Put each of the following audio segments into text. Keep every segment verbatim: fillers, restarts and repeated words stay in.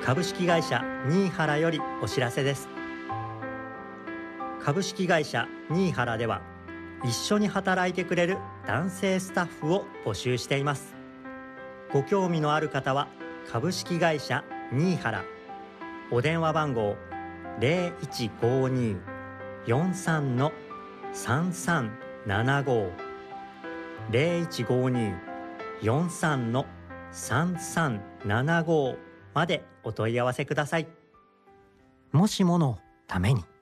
株式会社新原よりお知らせです。株式会社新原では一緒に働いてくれる男性スタッフを募集しています。ご興味のある方は株式会社新原、お電話番号 ゼロいちごに よんさん さんさんななご ゼロいちごに よんさん さんさんななご までお問い合わせください。もしものために。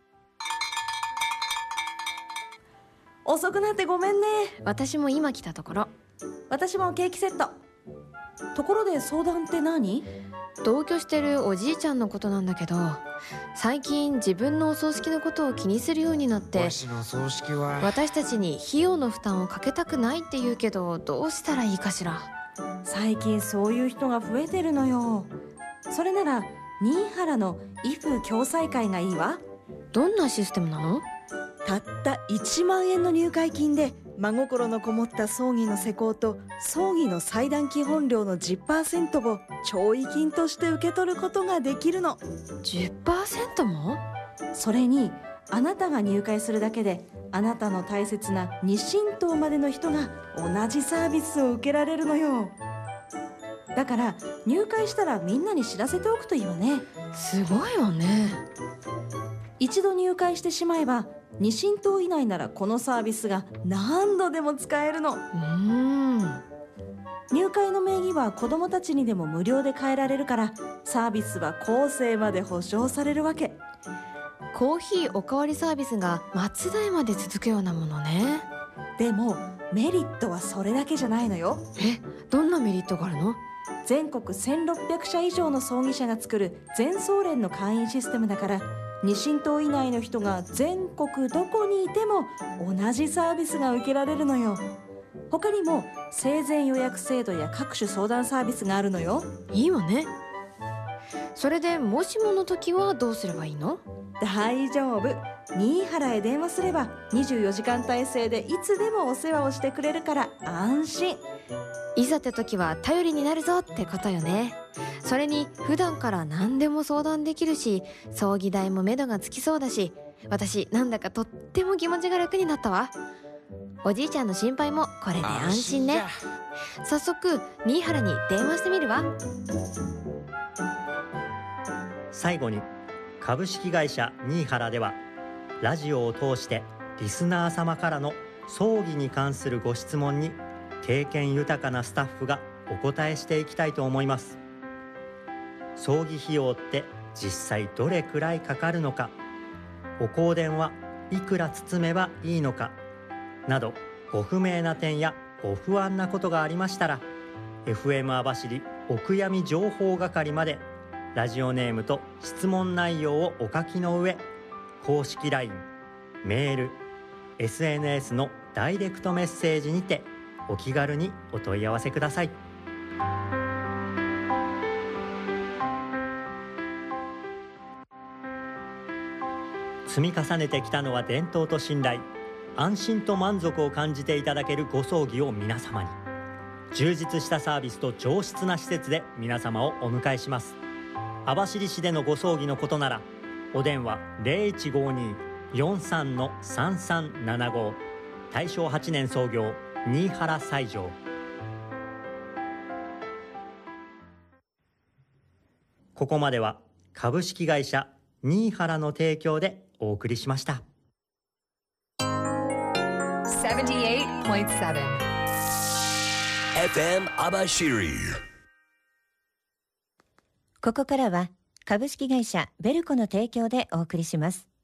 遅くなってごめんね。 私も今来たところ。 私もケーキセット。ところで相談って何？ 同居してるおじいちゃんのことなんだけど、最近自分のお葬式のことを気にするようになって、 わしの葬式は私たちに費用の負担をかけたくないって言うけど、どうしたらいいかしら。 最近そういう人が増えてるのよ。それなら新原の威風共済会がいいわ。 どんなシステムなの？ たったいちまんえんの入会金で真心のこもった葬儀の施工と葬儀の祭壇基本料の じゅっパーセント を弔慰金として受け取ることができるの。 じゅっパーセント も？ それにあなたが入会するだけであなたの大切な二親等までの人が同じサービスを受けられるのよ。だから入会したらみんなに知らせておくといいわね。 すごいわね。 一度入会してしまえば二親等以内ならこのサービスが何度でも使えるの。 うーん。 入会の名義は子どもたちにでも無料で変えられるから、サービスは後世まで保証されるわけ。 コーヒーおかわりサービスが末代まで続くようなものね。 でもメリットはそれだけじゃないのよ。 え、どんなメリットがあるの？ 全国せんろっぴゃくしゃ以上の葬儀社が作る全葬連の会員システムだから、二親等以内の人が全国どこにいても同じサービスが受けられるのよ。他にも生前予約制度や各種相談サービスがあるのよ。 いいわね。それでもしもの時はどうすればいいの？ 大丈夫。新原へ電話すればにじゅうよじかん体制でいつでもお世話をしてくれるから安心。 いざって時は頼りになるぞってことよね。それに普段から何でも相談できるし、葬儀代も目処がつきそうだし、私なんだかとっても気持ちが楽になったわ。おじいちゃんの心配もこれで安心ね。早速新原に電話してみるわ。 最後に株式会社新原ではラジオを通してリスナー様からの葬儀に関するご質問に経験豊かなスタッフがお答えしていきたいと思います。葬儀費用って実際どれくらいかかるのか、お香典はいくら包めばいいのかなど、ご不明な点やご不安なことがありましたら エフエム 網走お悔やみ情報係までラジオネームと質問内容をお書きの上、公式 ライン、メール、エスエヌエス のダイレクトメッセージにてお気軽にお問い合わせください。積み重ねてきたのは伝統と信頼、安心と満足を感じていただけるご葬儀を皆様に、充実したサービスと上質な施設で皆様をお迎えします。網走市でのご葬儀のことならお電話 ゼロいちごに よんさん さんさんななご、大正はちねん創業新原西条。ここまでは株式会社新原の提供でお送りしました。 ななじゅうはちてんななエフエム 網走。 ここからは株式会社ベルコの提供でお送りします。